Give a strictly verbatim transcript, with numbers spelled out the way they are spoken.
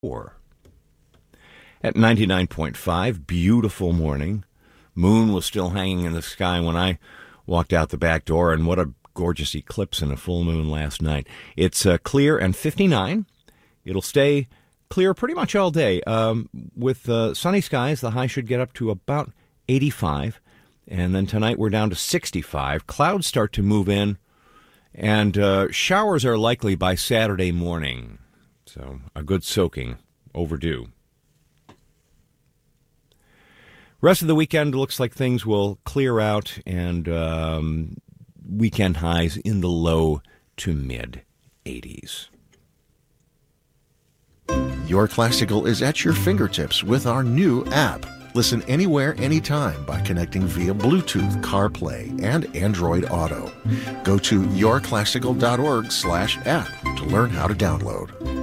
Four. At ninety-nine point five, beautiful morning. Moon was still hanging in the sky when I walked out the back door, and what a gorgeous eclipse and a full moon last night. It's uh, clear and fifty-nine. It'll stay clear pretty much all day. Um, with uh, sunny skies, the high should get up to about eighty-five. And then tonight we're down to sixty-five. Clouds start to move in, and uh, showers are likely by Saturday morning. So a good soaking overdue. Rest of the weekend looks like things will clear out, and um, weekend highs in the low to mid eighties. Your Classical is at your fingertips with our new app. Listen anywhere, anytime by connecting via Bluetooth, CarPlay, and Android Auto. Go to yourclassical dot org slash app to learn how to download.